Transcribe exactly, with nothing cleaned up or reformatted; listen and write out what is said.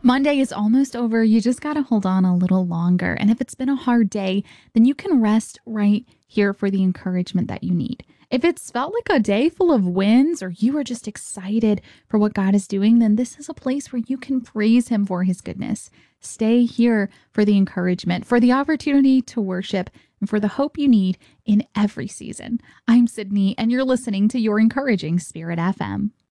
Monday is almost over. You just got to hold on a little longer. And if it's been a hard day, then you can rest right here for the encouragement that you need. If it's felt like a day full of wins or you are just excited for what God is doing, then this is a place where you can praise Him for His goodness. Stay here for the encouragement, for the opportunity to worship, and for the hope you need in every season. I'm Sydney, and you're listening to Your Encouraging Spirit F M.